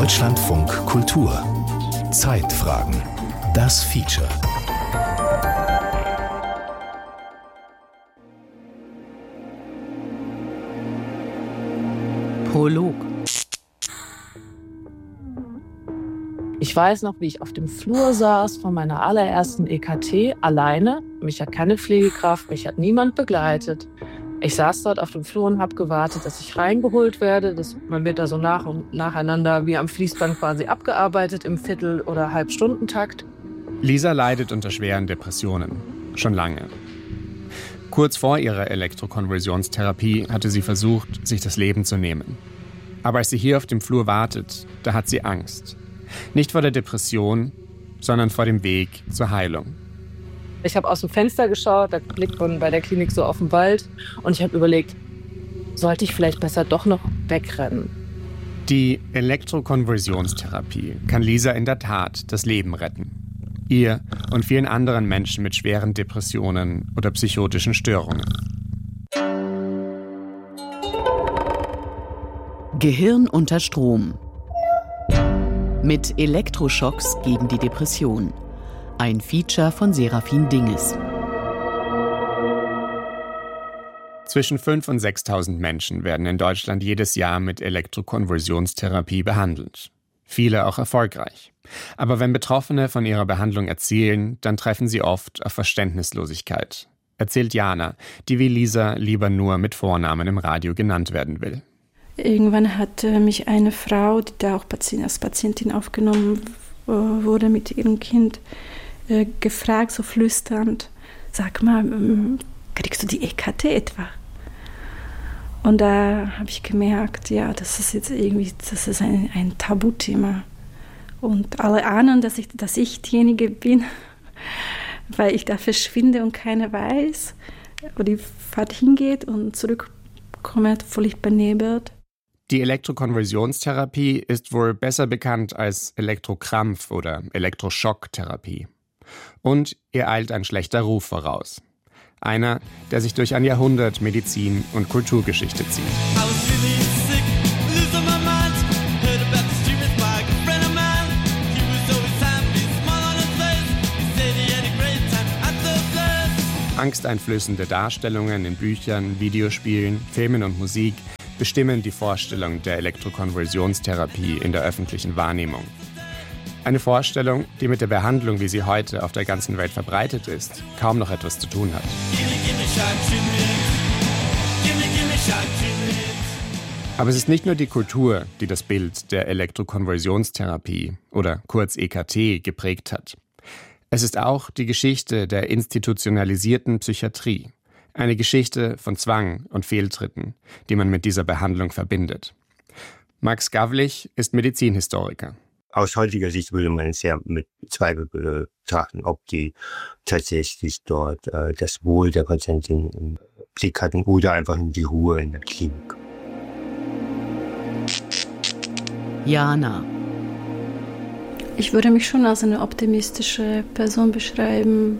Deutschlandfunk Kultur. Zeitfragen. Das Feature. Prolog. Ich weiß noch, wie ich auf dem Flur saß von meiner allerersten EKT, alleine. Mich hat keine Pflegekraft, mich hat niemand begleitet. Ich saß dort auf dem Flur und habe gewartet, dass ich reingeholt werde. Man wird da so nacheinander wie am Fließband quasi abgearbeitet im Viertel- oder Halbstundentakt. Lisa leidet unter schweren Depressionen. Schon lange. Kurz vor ihrer Elektrokonvulsionstherapie hatte sie versucht, sich das Leben zu nehmen. Aber als sie hier auf dem Flur wartet, da hat sie Angst. Nicht vor der Depression, sondern vor dem Weg zur Heilung. Ich habe aus dem Fenster geschaut, da blickt man bei der Klinik so auf den Wald. Und ich habe überlegt, sollte ich vielleicht besser doch noch wegrennen? Die Elektrokonvulsionstherapie kann Lisa in der Tat das Leben retten. Ihr und vielen anderen Menschen mit schweren Depressionen oder psychotischen Störungen. Gehirn unter Strom. Mit Elektroschocks gegen die Depression. Ein Feature von Serafin Dinges. Zwischen 5.000 und 6.000 Menschen werden in Deutschland jedes Jahr mit Elektrokonvulsionstherapie behandelt. Viele auch erfolgreich. Aber wenn Betroffene von ihrer Behandlung erzählen, dann treffen sie oft auf Verständnislosigkeit. Erzählt Jana, die wie Lisa lieber nur mit Vornamen im Radio genannt werden will. Irgendwann hat mich eine Frau, die da auch als Patientin aufgenommen wurde mit ihrem Kind, gefragt, so flüsternd, sag mal, kriegst du die EKT etwa? Und da habe ich gemerkt, ja, das ist jetzt irgendwie, das ist ein Tabuthema. Und alle ahnen, dass ich diejenige bin, weil ich da verschwinde und keiner weiß, wo die Fahrt hingeht und zurückkomme völlig benebelt. Die Elektrokonvulsionstherapie ist wohl besser bekannt als Elektrokrampf- oder Elektroschocktherapie. Und ihr eilt ein schlechter Ruf voraus. Einer, der sich durch ein Jahrhundert Medizin- und Kulturgeschichte zieht. Angsteinflößende Darstellungen in Büchern, Videospielen, Filmen und Musik bestimmen die Vorstellung der Elektrokonvulsionstherapie in der öffentlichen Wahrnehmung. Eine Vorstellung, die mit der Behandlung, wie sie heute auf der ganzen Welt verbreitet ist, kaum noch etwas zu tun hat. Aber es ist nicht nur die Kultur, die das Bild der Elektrokonvulsionstherapie oder kurz EKT geprägt hat. Es ist auch die Geschichte der institutionalisierten Psychiatrie. Eine Geschichte von Zwang und Fehltritten, die man mit dieser Behandlung verbindet. Max Gavlich ist Medizinhistoriker. Aus heutiger Sicht würde man es ja mit Zweifel betrachten, ob die tatsächlich dort das Wohl der Patientin im Blick hatten oder einfach nur die Ruhe in der Klinik. Jana. Ich würde mich schon als eine optimistische Person beschreiben.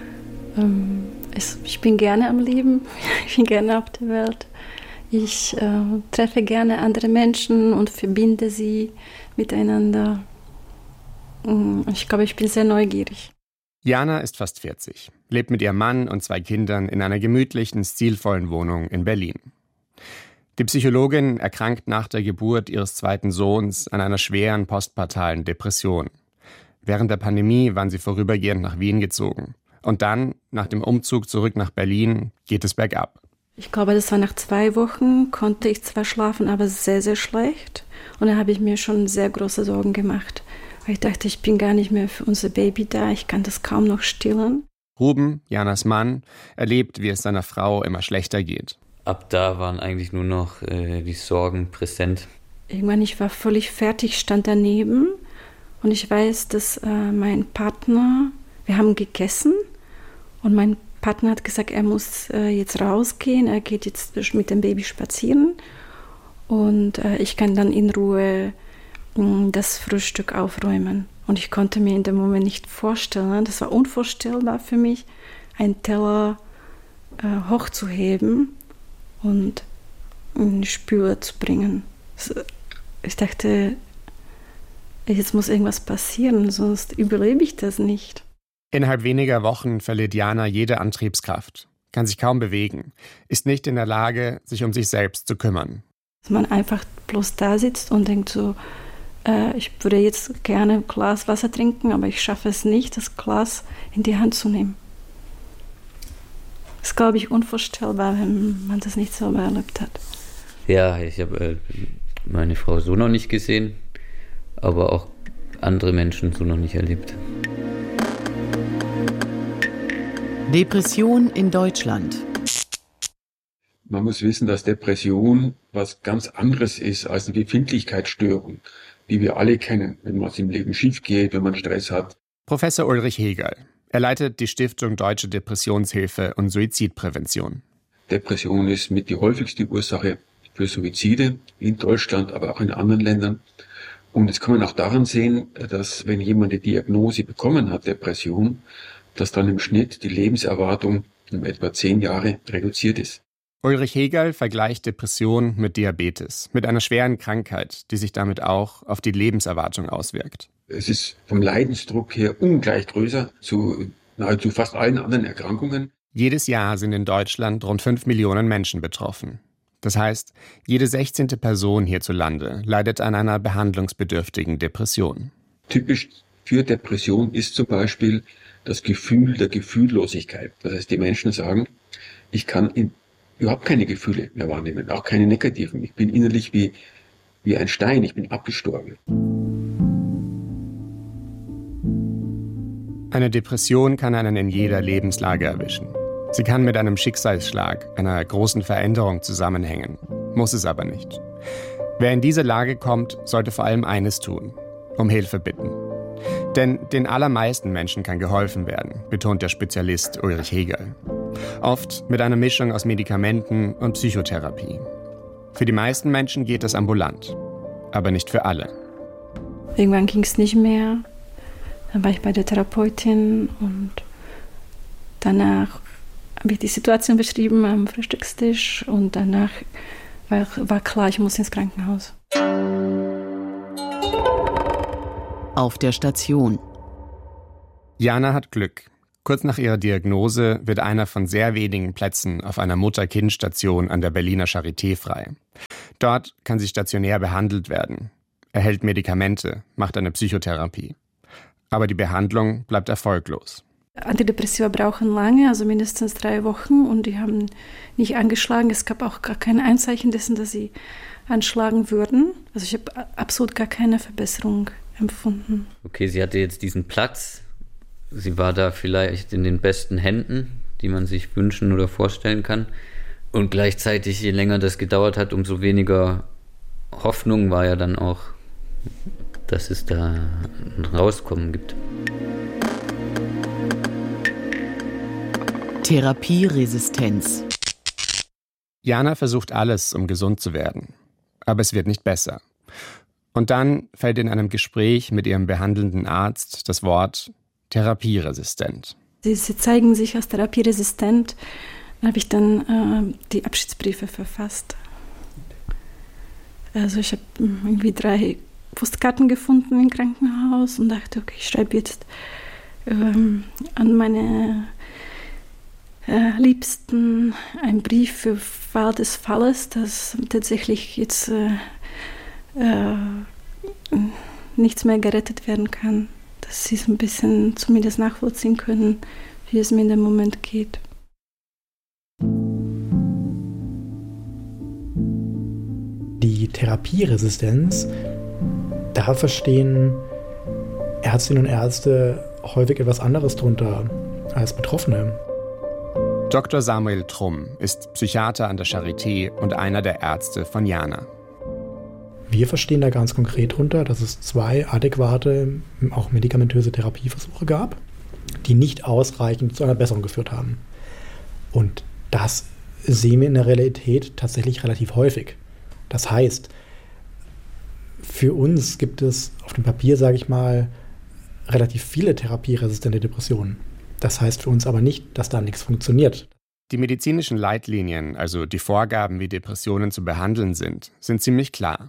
Ich bin gerne am Leben, ich bin gerne auf der Welt. Ich treffe gerne andere Menschen und verbinde sie miteinander. Ich glaube, ich bin sehr neugierig. Jana ist fast 40, lebt mit ihrem Mann und 2 Kindern in einer gemütlichen, stilvollen Wohnung in Berlin. Die Psychologin erkrankt nach der Geburt ihres 2. Sohns an einer schweren postpartalen Depression. Während der Pandemie waren sie vorübergehend nach Wien gezogen. Und dann, nach dem Umzug zurück nach Berlin, geht es bergab. Ich glaube, das war nach 2 Wochen, konnte ich zwar schlafen, aber sehr, sehr schlecht. Und da habe ich mir schon sehr große Sorgen gemacht. Weil ich dachte, ich bin gar nicht mehr für unser Baby da, ich kann das kaum noch stillen. Ruben, Janas Mann, erlebt, wie es seiner Frau immer schlechter geht. Ab da waren eigentlich nur noch die Sorgen präsent. Irgendwann, ich war völlig fertig, stand daneben. Und ich weiß, dass mein Partner, wir haben gegessen. Und mein Partner hat gesagt, er muss jetzt rausgehen. Er geht jetzt mit dem Baby spazieren. Und ich kann dann in Ruhe das Frühstück aufräumen. Und ich konnte mir in dem Moment nicht vorstellen, das war unvorstellbar für mich, einen Teller hochzuheben und in die Spüle zu bringen. Ich dachte, jetzt muss irgendwas passieren, sonst überlebe ich das nicht. Innerhalb weniger Wochen verliert Jana jede Antriebskraft, kann sich kaum bewegen, ist nicht in der Lage, sich um sich selbst zu kümmern. Dass man einfach bloß da sitzt und denkt so, ich würde jetzt gerne ein Glas Wasser trinken, aber ich schaffe es nicht, das Glas in die Hand zu nehmen. Das ist, glaube ich, unvorstellbar, wenn man das nicht selber erlebt hat. Ja, ich habe meine Frau so noch nicht gesehen, aber auch andere Menschen so noch nicht erlebt. Depression in Deutschland. Man muss wissen, dass Depression was ganz anderes ist als eine Befindlichkeitsstörung, die wir alle kennen, wenn was im Leben schief geht, wenn man Stress hat. Professor Ulrich Hegerl. Er leitet die Stiftung Deutsche Depressionshilfe und Suizidprävention. Depression ist mit die häufigste Ursache für Suizide in Deutschland, aber auch in anderen Ländern. Und das kann man auch daran sehen, dass wenn jemand eine Diagnose bekommen hat, Depression, dass dann im Schnitt die Lebenserwartung um etwa 10 Jahre reduziert ist. Ulrich Hegerl vergleicht Depression mit Diabetes, mit einer schweren Krankheit, die sich damit auch auf die Lebenserwartung auswirkt. Es ist vom Leidensdruck her ungleich größer zu nahezu fast allen anderen Erkrankungen. Jedes Jahr sind in Deutschland rund 5 Millionen Menschen betroffen. Das heißt, jede 16. Person hierzulande leidet an einer behandlungsbedürftigen Depression. Typisch für Depression ist zum Beispiel das Gefühl der Gefühllosigkeit. Das heißt, die Menschen sagen, ich kann überhaupt keine Gefühle mehr wahrnehmen, auch keine negativen. Ich bin innerlich wie ein Stein, ich bin abgestorben. Eine Depression kann einen in jeder Lebenslage erwischen. Sie kann mit einem Schicksalsschlag, einer großen Veränderung zusammenhängen, muss es aber nicht. Wer in diese Lage kommt, sollte vor allem eines tun: um Hilfe bitten. Denn den allermeisten Menschen kann geholfen werden, betont der Spezialist Ulrich Hegerl. Oft mit einer Mischung aus Medikamenten und Psychotherapie. Für die meisten Menschen geht es ambulant, aber nicht für alle. Irgendwann ging es nicht mehr. Dann war ich bei der Therapeutin und danach habe ich die Situation beschrieben am Frühstückstisch und danach war klar, ich muss ins Krankenhaus. Auf der Station. Jana hat Glück. Kurz nach ihrer Diagnose wird einer von sehr wenigen Plätzen auf einer Mutter-Kind-Station an der Berliner Charité frei. Dort kann sie stationär behandelt werden, erhält Medikamente, macht eine Psychotherapie. Aber die Behandlung bleibt erfolglos. Antidepressiva brauchen lange, also mindestens 3 Wochen, und die haben nicht angeschlagen. Es gab auch gar kein Anzeichen dessen, dass sie anschlagen würden. Also ich habe absolut gar keine Verbesserung empfunden. Okay, sie hatte jetzt diesen Platz. Sie war da vielleicht in den besten Händen, die man sich wünschen oder vorstellen kann. Und gleichzeitig, je länger das gedauert hat, umso weniger Hoffnung war ja dann auch, dass es da ein Rauskommen gibt. Therapieresistenz. Jana versucht alles, um gesund zu werden. Aber es wird nicht besser. Und dann fällt in einem Gespräch mit ihrem behandelnden Arzt das Wort therapieresistent. Sie zeigen sich als therapieresistent. Dann habe ich dann die Abschiedsbriefe verfasst. Also ich habe irgendwie 3 Postkarten gefunden im Krankenhaus und dachte, okay, ich schreibe jetzt an meine Liebsten einen Brief für Fall des Falles, dass tatsächlich jetzt nichts mehr gerettet werden kann, dass sie es ein bisschen zumindest nachvollziehen können, wie es mir in dem Moment geht. Die Therapieresistenz, da verstehen Ärztinnen und Ärzte häufig etwas anderes drunter als Betroffene. Dr. Samuel Trumm ist Psychiater an der Charité und einer der Ärzte von Jana. Wir verstehen da ganz konkret drunter, dass es 2 adäquate, auch medikamentöse Therapieversuche gab, die nicht ausreichend zu einer Besserung geführt haben. Und das sehen wir in der Realität tatsächlich relativ häufig. Das heißt, für uns gibt es auf dem Papier, sage ich mal, relativ viele therapieresistente Depressionen. Das heißt für uns aber nicht, dass da nichts funktioniert. Die medizinischen Leitlinien, also die Vorgaben, wie Depressionen zu behandeln sind ziemlich klar.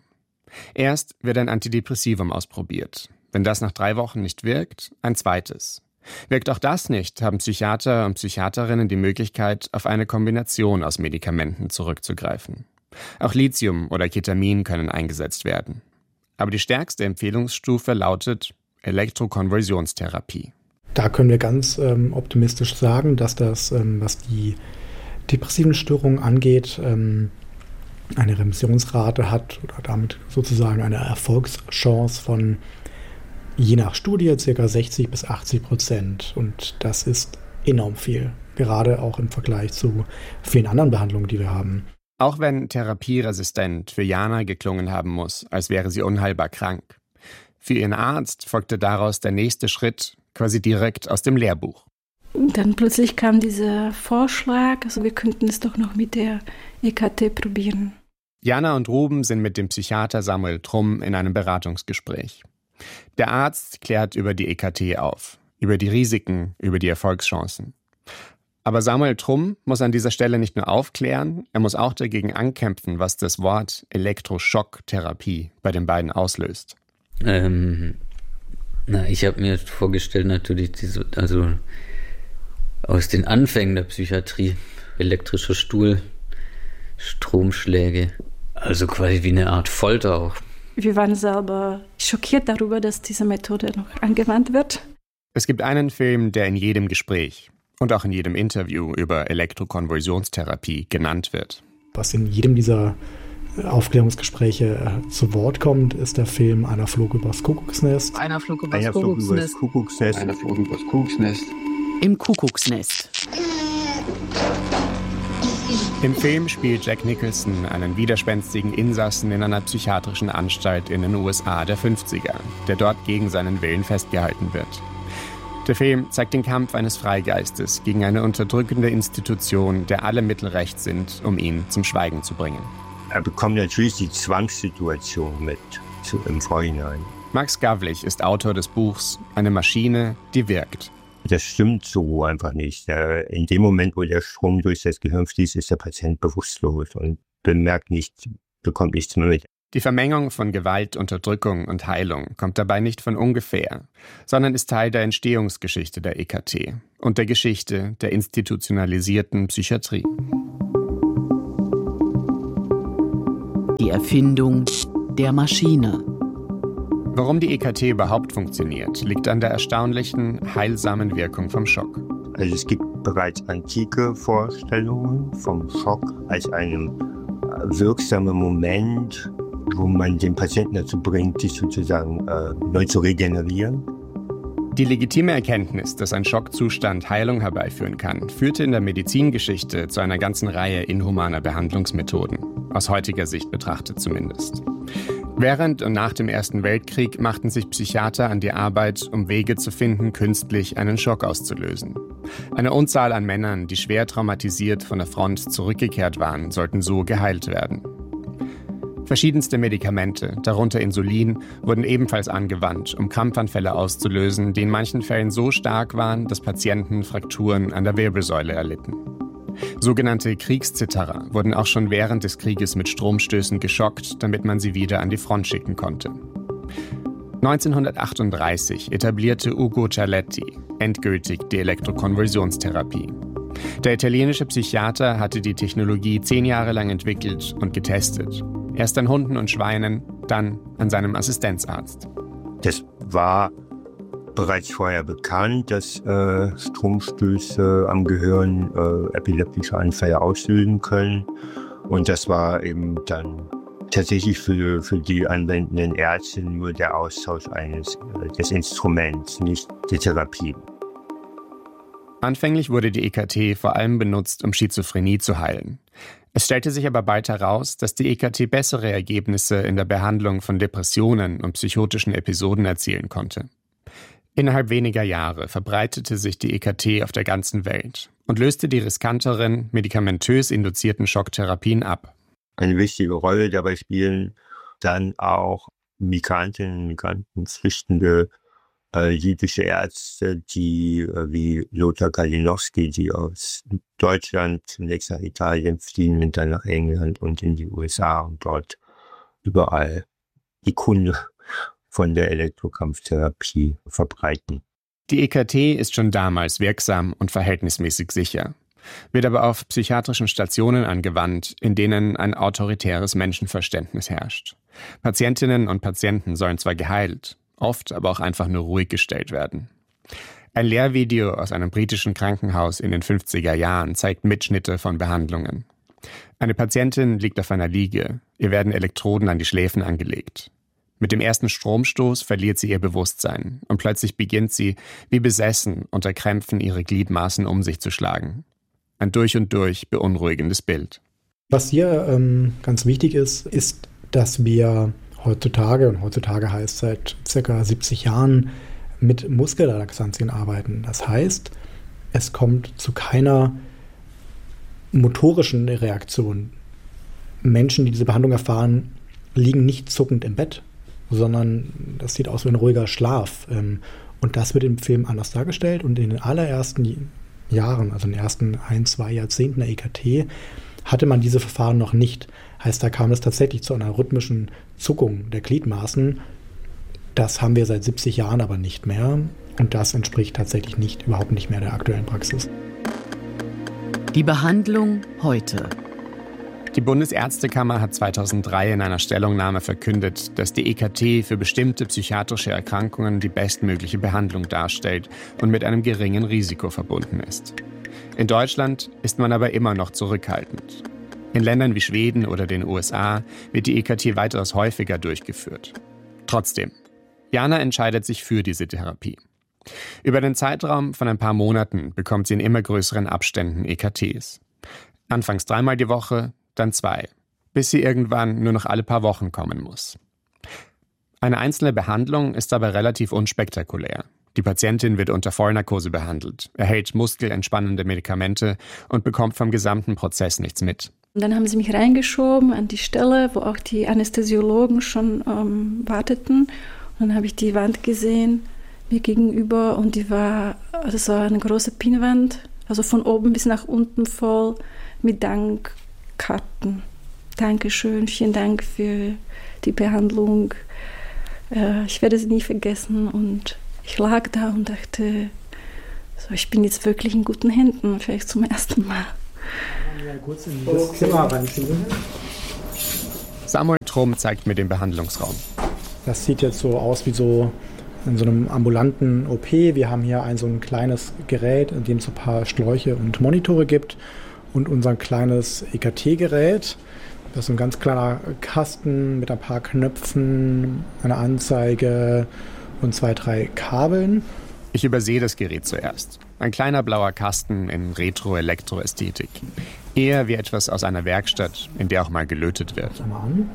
Erst wird ein Antidepressivum ausprobiert. Wenn das nach 3 Wochen nicht wirkt, ein zweites. Wirkt auch das nicht, haben Psychiater und Psychiaterinnen die Möglichkeit, auf eine Kombination aus Medikamenten zurückzugreifen. Auch Lithium oder Ketamin können eingesetzt werden. Aber die stärkste Empfehlungsstufe lautet Elektrokonvulsionstherapie. Da können wir ganz optimistisch sagen, dass das, was die depressiven Störungen angeht, eine Remissionsrate hat oder damit sozusagen eine Erfolgschance von je nach Studie ca. 60-80%. Und das ist enorm viel, gerade auch im Vergleich zu vielen anderen Behandlungen, die wir haben. Auch wenn therapieresistent für Jana geklungen haben muss, als wäre sie unheilbar krank. Für ihren Arzt folgte daraus der nächste Schritt, quasi direkt aus dem Lehrbuch. Dann plötzlich kam dieser Vorschlag, also wir könnten es doch noch mit der EKT probieren. Jana und Ruben sind mit dem Psychiater Samuel Trumm in einem Beratungsgespräch. Der Arzt klärt über die EKT auf, über die Risiken, über die Erfolgschancen. Aber Samuel Trumm muss an dieser Stelle nicht nur aufklären, er muss auch dagegen ankämpfen, was das Wort Elektroschocktherapie bei den beiden auslöst. Ich habe mir vorgestellt, natürlich, also aus den Anfängen der Psychiatrie, elektrischer Stuhl, Stromschläge, also quasi wie eine Art Folter auch. Wir waren selber schockiert darüber, dass diese Methode noch angewandt wird. Es gibt einen Film, der in jedem Gespräch und auch in jedem Interview über Elektrokonvulsionstherapie genannt wird. Was in jedem dieser Aufklärungsgespräche zu Wort kommt, ist der Film Einer flog übers Kuckucksnest. Einer flog übers Kuckucksnest. Einer flog übers Kuckucksnest. Im Kuckucksnest. Im Film spielt Jack Nicholson einen widerspenstigen Insassen in einer psychiatrischen Anstalt in den USA der 50er, der dort gegen seinen Willen festgehalten wird. Der Film zeigt den Kampf eines Freigeistes gegen eine unterdrückende Institution, der alle Mittel recht sind, um ihn zum Schweigen zu bringen. Er bekommt natürlich die Zwangssituation mit im Vorhinein. Max Gavlich ist Autor des Buchs Eine Maschine, die wirkt. Das stimmt so einfach nicht. In dem Moment, wo der Strom durch das Gehirn fließt, ist der Patient bewusstlos und bekommt nichts mehr mit. Die Vermengung von Gewalt, Unterdrückung und Heilung kommt dabei nicht von ungefähr, sondern ist Teil der Entstehungsgeschichte der EKT und der Geschichte der institutionalisierten Psychiatrie. Die Erfindung der Maschine. Warum die EKT überhaupt funktioniert, liegt an der erstaunlichen, heilsamen Wirkung vom Schock. Also es gibt bereits antike Vorstellungen vom Schock als einem wirksamen Moment, wo man den Patienten dazu bringt, sich sozusagen neu zu regenerieren. Die legitime Erkenntnis, dass ein Schockzustand Heilung herbeiführen kann, führte in der Medizingeschichte zu einer ganzen Reihe inhumaner Behandlungsmethoden, aus heutiger Sicht betrachtet zumindest. Während und nach dem Ersten Weltkrieg machten sich Psychiater an die Arbeit, um Wege zu finden, künstlich einen Schock auszulösen. Eine Unzahl an Männern, die schwer traumatisiert von der Front zurückgekehrt waren, sollten so geheilt werden. Verschiedenste Medikamente, darunter Insulin, wurden ebenfalls angewandt, um Krampfanfälle auszulösen, die in manchen Fällen so stark waren, dass Patienten Frakturen an der Wirbelsäule erlitten. Sogenannte Kriegszitterer wurden auch schon während des Krieges mit Stromstößen geschockt, damit man sie wieder an die Front schicken konnte. 1938 etablierte Ugo Cialetti endgültig die Elektrokonvulsionstherapie. Der italienische Psychiater hatte die Technologie 10 Jahre lang entwickelt und getestet. Erst an Hunden und Schweinen, dann an seinem Assistenzarzt. Das war bereits vorher bekannt, dass Stromstöße am Gehirn epileptische Anfälle auslösen können. Und das war eben dann tatsächlich für die anwendenden Ärzte nur der Austausch des Instruments, nicht die Therapie. Anfänglich wurde die EKT vor allem benutzt, um Schizophrenie zu heilen. Es stellte sich aber bald heraus, dass die EKT bessere Ergebnisse in der Behandlung von Depressionen und psychotischen Episoden erzielen konnte. Innerhalb weniger Jahre verbreitete sich die EKT auf der ganzen Welt und löste die riskanteren, medikamentös induzierten Schocktherapien ab. Eine wichtige Rolle dabei spielen dann auch Migrantinnen und Migranten, flüchtende jüdische Ärzte, die wie Lothar Kalinowski, die aus Deutschland zunächst nach Italien fliehen und dann nach England und in die USA und dort überall die Kunde von der Elektrokrampftherapie verbreiten. Die EKT ist schon damals wirksam und verhältnismäßig sicher, wird aber auf psychiatrischen Stationen angewandt, in denen ein autoritäres Menschenverständnis herrscht. Patientinnen und Patienten sollen zwar geheilt, oft aber auch einfach nur ruhig gestellt werden. Ein Lehrvideo aus einem britischen Krankenhaus in den 50er Jahren zeigt Mitschnitte von Behandlungen. Eine Patientin liegt auf einer Liege, ihr werden Elektroden an die Schläfen angelegt. Mit dem ersten Stromstoß verliert sie ihr Bewusstsein und plötzlich beginnt sie, wie besessen, unter Krämpfen ihre Gliedmaßen um sich zu schlagen. Ein durch und durch beunruhigendes Bild. Was hier ganz wichtig ist, dass wir heutzutage, und heutzutage heißt seit ca. 70 Jahren, mit Muskelrelaxantien arbeiten. Das heißt, es kommt zu keiner motorischen Reaktion. Menschen, die diese Behandlung erfahren, liegen nicht zuckend im Bett, sondern das sieht aus wie ein ruhiger Schlaf. Und das wird im Film anders dargestellt. Und in den allerersten Jahren, also in den ersten 1-2 Jahrzehnten der EKT, hatte man diese Verfahren noch nicht. Heißt, da kam es tatsächlich zu einer rhythmischen Zuckung der Gliedmaßen. Das haben wir seit 70 Jahren aber nicht mehr. Und das entspricht tatsächlich überhaupt nicht mehr der aktuellen Praxis. Die Behandlung heute. Die Bundesärztekammer hat 2003 in einer Stellungnahme verkündet, dass die EKT für bestimmte psychiatrische Erkrankungen die bestmögliche Behandlung darstellt und mit einem geringen Risiko verbunden ist. In Deutschland ist man aber immer noch zurückhaltend. In Ländern wie Schweden oder den USA wird die EKT weitaus häufiger durchgeführt. Trotzdem, Jana entscheidet sich für diese Therapie. Über den Zeitraum von ein paar Monaten bekommt sie in immer größeren Abständen EKTs. Anfangs 3-mal die Woche, dann 2, bis sie irgendwann nur noch alle paar Wochen kommen muss. Eine einzelne Behandlung ist aber relativ unspektakulär. Die Patientin wird unter Vollnarkose behandelt, erhält muskelentspannende Medikamente und bekommt vom gesamten Prozess nichts mit. Und dann haben sie mich reingeschoben an die Stelle, wo auch die Anästhesiologen schon warteten. Und dann habe ich die Wand gesehen, mir gegenüber, und das war eine große Pinnwand, also von oben bis nach unten voll mit Dankkarten. Dankeschön, vielen Dank für die Behandlung. Ich werde sie nie vergessen, und ich lag da und dachte, so, ich bin jetzt wirklich in guten Händen, vielleicht zum ersten Mal. Ja, kurz in das Zimmer reinschieben. Samuel Trumm zeigt mir den Behandlungsraum. Das sieht jetzt so aus wie so in so einem ambulanten OP. Wir haben hier so ein kleines Gerät, in dem es ein paar Schläuche und Monitore gibt, und unser kleines EKT-Gerät. Das ist ein ganz kleiner Kasten mit ein paar Knöpfen, einer Anzeige und 2-3 Kabeln. Ich übersehe das Gerät zuerst. Ein kleiner blauer Kasten in Retro-Elektroästhetik. Eher wie etwas aus einer Werkstatt, in der auch mal gelötet wird. Schau mal an.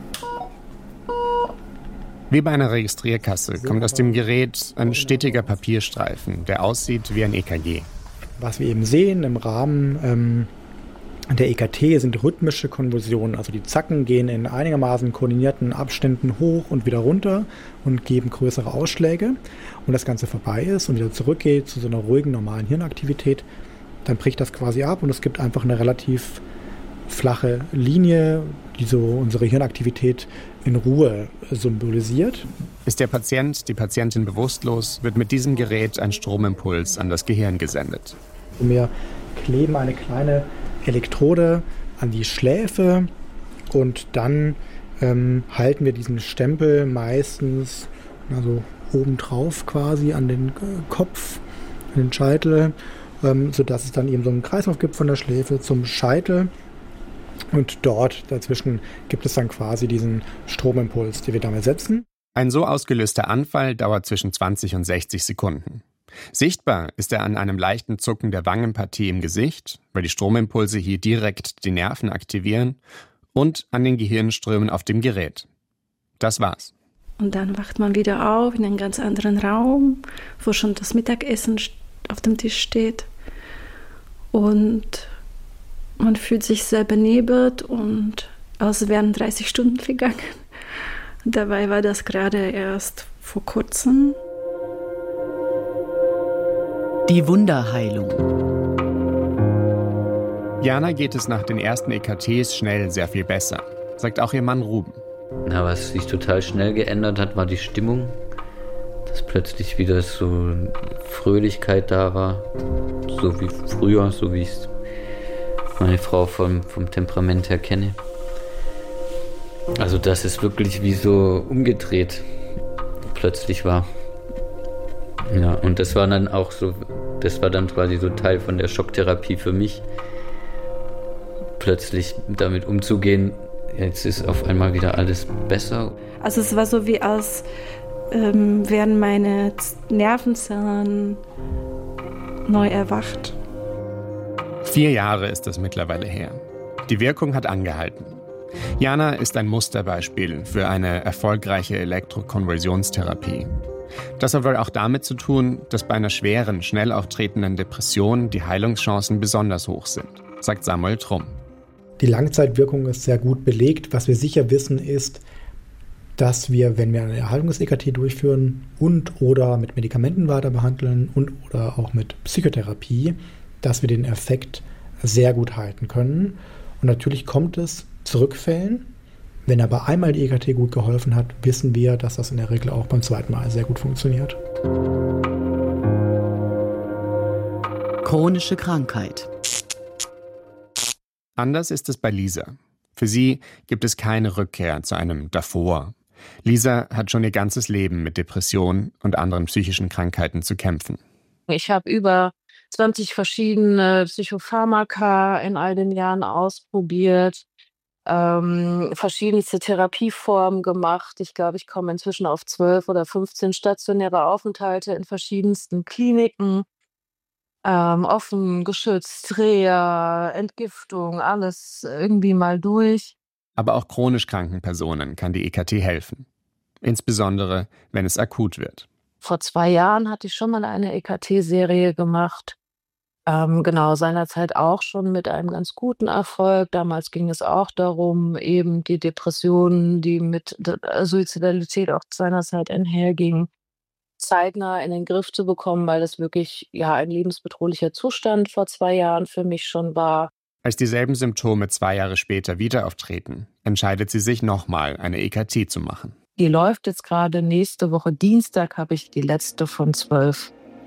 Wie bei einer Registrierkasse kommt aus dem Gerät ein stetiger Papierstreifen, der aussieht wie ein EKG. Was wir eben sehen im Rahmen der EKT sind rhythmische Konvulsionen. Also die Zacken gehen in einigermaßen koordinierten Abständen hoch und wieder runter und geben größere Ausschläge. Und das Ganze vorbei ist und wieder zurückgeht zu so einer ruhigen, normalen Hirnaktivität, dann bricht das quasi ab und es gibt einfach eine relativ flache Linie, die so unsere Hirnaktivität in Ruhe symbolisiert. Ist der Patient, die Patientin bewusstlos, wird mit diesem Gerät ein Stromimpuls an das Gehirn gesendet. Wir kleben eine kleine Elektrode an die Schläfe und dann halten wir diesen Stempel meistens obendrauf quasi an den Kopf, an den Scheitel, sodass es dann eben so einen Kreislauf gibt von der Schläfe zum Scheitel. Und dort dazwischen gibt es dann quasi diesen Stromimpuls, den wir damit setzen. Ein so ausgelöster Anfall dauert zwischen 20 und 60 Sekunden. Sichtbar ist er an einem leichten Zucken der Wangenpartie im Gesicht, weil die Stromimpulse hier direkt die Nerven aktivieren, und an den Gehirnströmen auf dem Gerät. Das war's. Und dann wacht man wieder auf in einem ganz anderen Raum, wo schon das Mittagessen auf dem Tisch steht. Und man fühlt sich sehr benebelt und als wären 30 Stunden vergangen. Dabei war das gerade erst vor kurzem. Die Wunderheilung. Jana geht es nach den ersten EKTs schnell sehr viel besser, sagt auch ihr Mann Ruben. Na, was sich total schnell geändert hat, war die Stimmung. Dass plötzlich wieder so Fröhlichkeit da war. So wie früher, so wie ich meine Frau vom Temperament her kenne. Also dass es wirklich wie so umgedreht plötzlich war. Ja, und das war dann auch so, das war dann quasi so Teil von der Schocktherapie für mich. Plötzlich damit umzugehen, jetzt ist auf einmal wieder alles besser. Also es war so wie als wären meine Nervenzellen neu erwacht. 4 Jahre ist das mittlerweile her. Die Wirkung hat angehalten. Jana ist ein Musterbeispiel für eine erfolgreiche Elektrokonvulsionstherapie. Das hat wohl auch damit zu tun, dass bei einer schweren, schnell auftretenden Depression die Heilungschancen besonders hoch sind, sagt Samuel Trumm. Die Langzeitwirkung ist sehr gut belegt. Was wir sicher wissen ist, dass wir, wenn wir eine Erhaltungs-EKT durchführen und oder mit Medikamenten weiter behandeln und oder auch mit Psychotherapie, dass wir den Effekt sehr gut halten können. Und natürlich kommt es zu Rückfällen. Wenn aber einmal die EKT gut geholfen hat, wissen wir, dass das in der Regel auch beim zweiten Mal sehr gut funktioniert. Chronische Krankheit. Anders ist es bei Lisa. Für sie gibt es keine Rückkehr zu einem Davor. Lisa hat schon ihr ganzes Leben mit Depressionen und anderen psychischen Krankheiten zu kämpfen. Ich habe über 20 verschiedene Psychopharmaka in all den Jahren ausprobiert, verschiedenste Therapieformen gemacht. Ich glaube, ich komme inzwischen auf 12 oder 15 stationäre Aufenthalte in verschiedensten Kliniken. Offen, geschützt, Reha, Entgiftung, alles irgendwie mal durch. Aber auch chronisch kranken Personen kann die EKT helfen. Insbesondere, wenn es akut wird. Vor 2 Jahren hatte ich schon mal eine EKT-Serie gemacht. Genau, seinerzeit auch schon mit einem ganz guten Erfolg. Damals ging es auch darum, eben die Depressionen, die mit Suizidalität auch seinerzeit einhergingen, zeitnah in den Griff zu bekommen, weil das wirklich ein lebensbedrohlicher Zustand vor 2 Jahren für mich schon war. Als dieselben Symptome 2 Jahre später wieder auftreten, entscheidet sie sich nochmal, eine EKT zu machen. Die läuft jetzt gerade nächste Woche Dienstag, habe ich die letzte von 12.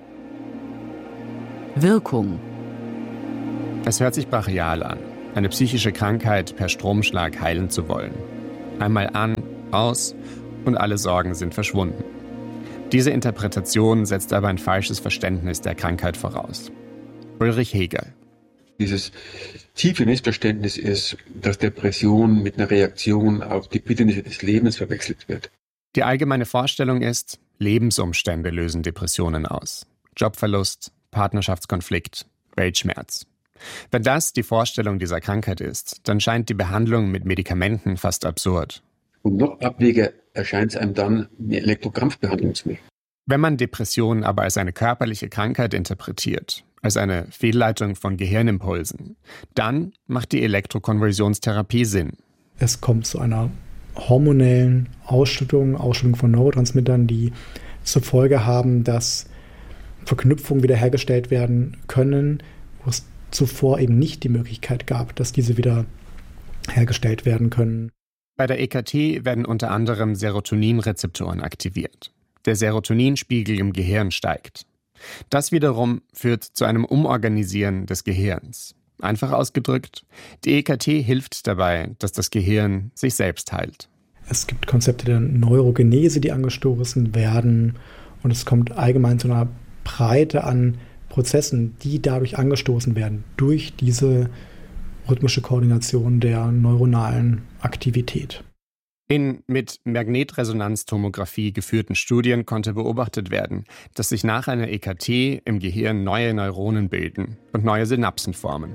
Wirkung. Es hört sich brachial an, eine psychische Krankheit per Stromschlag heilen zu wollen. Einmal an, aus und alle Sorgen sind verschwunden. Diese Interpretation setzt aber ein falsches Verständnis der Krankheit voraus. Ulrich Hegel. Dieses tiefe Missverständnis ist, dass Depression mit einer Reaktion auf die Bitternisse des Lebens verwechselt wird. Die allgemeine Vorstellung ist, Lebensumstände lösen Depressionen aus. Jobverlust, Partnerschaftskonflikt, Weltschmerz. Wenn das die Vorstellung dieser Krankheit ist, dann scheint die Behandlung mit Medikamenten fast absurd. Und noch abwegiger erscheint es einem dann, eine Elektrokrampfbehandlung zu machen. Wenn man Depressionen aber als eine körperliche Krankheit interpretiert, als eine Fehlleitung von Gehirnimpulsen, dann macht die Elektrokonvulsionstherapie Sinn. Es kommt zu einer hormonellen Ausschüttung von Neurotransmittern, die zur Folge haben, dass Verknüpfungen wiederhergestellt werden können, wo es zuvor eben nicht die Möglichkeit gab, dass diese wieder hergestellt werden können. Bei der EKT werden unter anderem Serotoninrezeptoren aktiviert. Der Serotoninspiegel im Gehirn steigt. Das wiederum führt zu einem Umorganisieren des Gehirns. Einfach ausgedrückt, die EKT hilft dabei, dass das Gehirn sich selbst heilt. Es gibt Konzepte der Neurogenese, die angestoßen werden, und es kommt allgemein zu einer Breite an Prozessen, die dadurch angestoßen werden, durch diese rhythmische Koordination der neuronalen Aktivität. In mit Magnetresonanztomographie geführten Studien konnte beobachtet werden, dass sich nach einer EKT im Gehirn neue Neuronen bilden und neue Synapsen formen.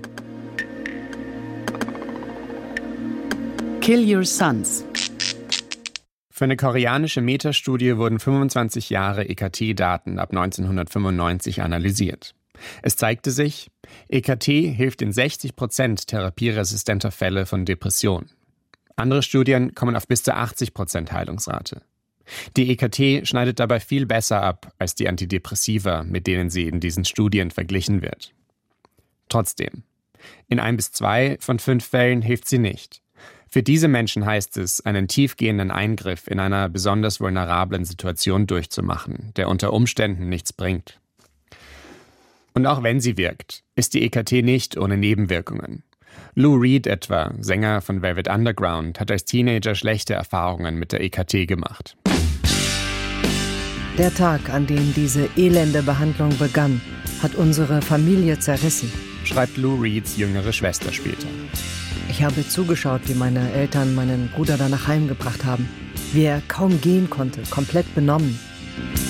Kill Your Sons. Für eine koreanische Metastudie wurden 25 Jahre EKT-Daten ab 1995 analysiert. Es zeigte sich, EKT hilft in 60% therapieresistenter Fälle von Depressionen. Andere Studien kommen auf bis zu 80% Heilungsrate. Die EKT schneidet dabei viel besser ab als die Antidepressiva, mit denen sie in diesen Studien verglichen wird. Trotzdem, in 1 bis 2 von 5 Fällen hilft sie nicht. Für diese Menschen heißt es, einen tiefgehenden Eingriff in einer besonders vulnerablen Situation durchzumachen, der unter Umständen nichts bringt. Und auch wenn sie wirkt, ist die EKT nicht ohne Nebenwirkungen. Lou Reed etwa, Sänger von Velvet Underground, hat als Teenager schlechte Erfahrungen mit der EKT gemacht. Der Tag, an dem diese elende Behandlung begann, hat unsere Familie zerrissen, schreibt Lou Reeds jüngere Schwester später. Ich habe zugeschaut, wie meine Eltern meinen Bruder danach heimgebracht haben, wie er kaum gehen konnte, komplett benommen.